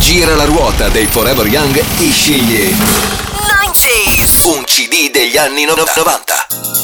Gira la ruota dei Forever Young e scegli 90s. un CD degli anni 90.